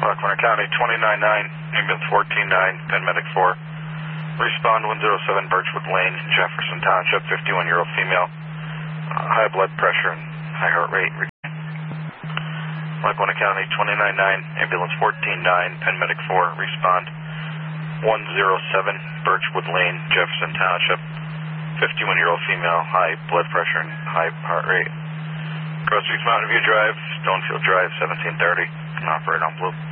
Lackawanna County, 29-9, ambulance 14-9, paramedic 4. Respond 107 Birchwood Lane, Jefferson Township, 51-year-old female. High blood pressure and high heart rate. Lackawanna County, 29-9, ambulance 14-9, paramedic 4. Respond 107 Birchwood Lane, Jefferson Township, 51-year-old female, high blood pressure and high heart rate. Groceries Mountain View Drive, Stonefield Drive, 1730. Can operate on blue.